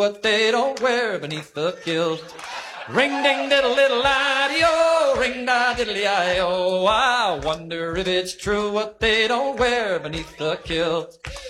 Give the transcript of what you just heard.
what they don't wear beneath the kilt. Ring ding diddle diddle I-D-O, ring da diddly I-O. I wonder if it's true what they don't wear beneath the kilt.